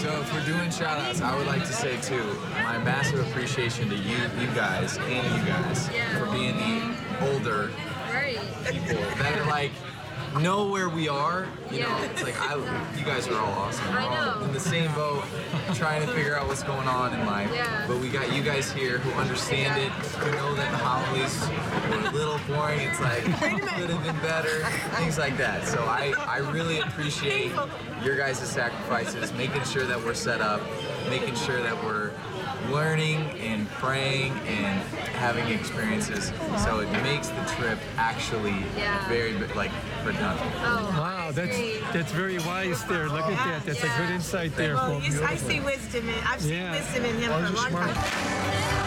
So if we're doing shout outs, I would like to say too, my massive appreciation to you guys and you guys for being the older people that are like know where we are. You know, it's like you guys are all awesome. We're all in the same boat, trying to figure out what's going on in life. But we got you guys here who understand it, who know that the homilies were a little boring. It's like could have been better, things like that. So I really appreciate your guys' sacrifices, making sure that we're set up, making sure that we're learning and praying and having experiences, so it makes the trip actually very like productive. Wow, that's very wise there. Look at that. That's a good insight there. Well, I see wisdom. I've seen wisdom in him for a long time.